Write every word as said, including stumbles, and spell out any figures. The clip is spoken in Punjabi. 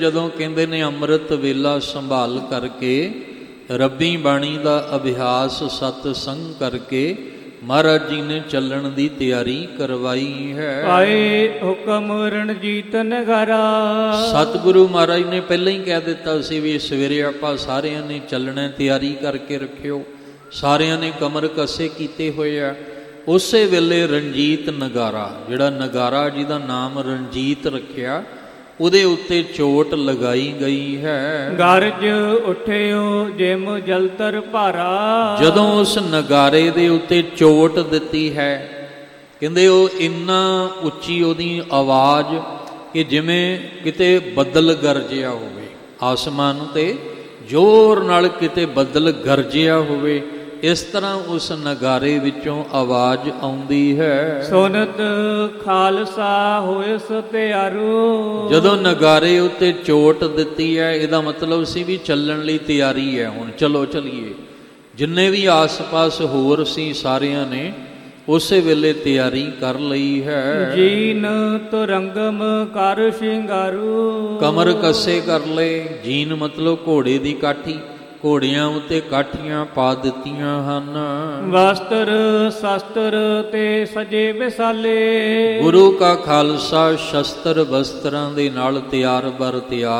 ਜਦੋਂ ਕਹਿੰਦੇ ਨੇ ਅੰਮ੍ਰਿਤ ਵੇਲਾ ਸੰਭਾਲ ਕਰਕੇ, ਰੱਬੀ ਬਾਣੀ ਦਾ ਅਭਿਆਸ ਸਤ ਸੰਗ ਕਰਕੇ ਮਹਾਰਾਜ ਜੀ ਨੇ ਚੱਲਣ ਦੀ ਤਿਆਰੀ ਕਰਵਾਈ ਹੈ। ਆਏ ਹੁਕਮ ਰਣਜੀਤ ਨਗਾਰਾ। ਸਤਿਗੁਰੂ ਮਹਾਰਾਜ ਨੇ ਪਹਿਲਾਂ ਹੀ ਕਹਿ ਦਿੱਤਾ ਸੀ ਵੀ ਸਵੇਰੇ ਆਪਾਂ ਸਾਰਿਆਂ ਨੇ ਚੱਲਣਾ, ਤਿਆਰੀ ਕਰਕੇ ਰੱਖਿਓ। ਸਾਰਿਆਂ ਨੇ ਕਮਰ ਕੱਸੇ ਕੀਤੇ ਹੋਏ ਆ। ਉਸੇ ਵੇਲੇ ਰਣਜੀਤ ਨਗਾਰਾ, ਜਿਹੜਾ ਨਗਾਰਾ ਜਿਹਦਾ ਨਾਮ ਰਣਜੀਤ ਰੱਖਿਆ, ਉਹਦੇ ਉੱਤੇ ਚੋਟ ਲਗਾਈ ਗਈ ਹੈ। ਗਰਜ ਉਠਿਓ ਜਿਮ ਜਲਤਰ ਭਾਰਾ। ਜਦੋਂ ਉਸ ਨਗਾਰੇ ਦੇ ਉੱਤੇ ਚੋਟ ਦਿੱਤੀ ਹੈ, ਕਹਿੰਦੇ ਉਹ ਇੰਨਾ ਉੱਚੀ ਉਹਦੀ ਆਵਾਜ਼ ਕਿ ਜਿਵੇਂ ਕਿਤੇ ਬੱਦਲ ਗਰਜਿਆ ਹੋਵੇ, ਆਸਮਾਨ ਤੇ ਜ਼ੋਰ ਨਾਲ ਕਿਤੇ ਬੱਦਲ ਗਰਜਿਆ ਹੋਵੇ, ਇਸ ਤਰ੍ਹਾਂ ਉਸ ਨਗਾਰੇ ਵਿੱਚੋਂ ਆਵਾਜ਼ ਆਉਂਦੀ ਹੈ। ਸੁਨਤ ਖਾਲਸਾ ਹੋਇ ਸਤਿਆਰੂ। ਜਦੋਂ ਨਗਾਰੇ ਉੱਤੇ ਚੋਟ ਦਿੱਤੀ ਹੈ, ਇਹਦਾ ਮਤਲਬ ਸੀ ਵੀ ਚੱਲਣ ਲਈ ਤਿਆਰੀ ਹੈ, ਹੁਣ ਚਲੋ ਚਲੀਏ। ਜਿੰਨੇ ਵੀ ਆਸ-ਪਾਸ ਹੋਰ ਸੀ ਸਾਰਿਆਂ ਨੇ ਉਸੇ ਵੇਲੇ ਤਿਆਰੀ ਕਰ ਲਈ ਹੈ। ਜੀਨ ਤੁਰੰਗਮ ਕਰ ਸ਼ਿੰਗਾਰੂ। ਕਮਰ ਕੱਸੇ ਕਰ ਲਏ। ਜੀਨ ਮਤਲਬ ਘੋੜੇ ਦੀ ਕਾਠੀ, ਘੋੜਿਆਂ ਉੱਤੇ ਕਾਠੀਆਂ ਪਾ ਦਿੱਤੀਆਂ ਹਨ। ਵਸਤਰ ਸ਼ਸਤਰ ਤੇ ਸਜੇ ਵਿਸਾਲੇ। ਗੁਰੂ ਕਾ ਖਾਲਸਾ ਸ਼ਸਤਰ ਵਸਤਰਾਂ ਦੇ ਨਾਲ ਤਿਆਰ ਬਰ ਤਿਆਰ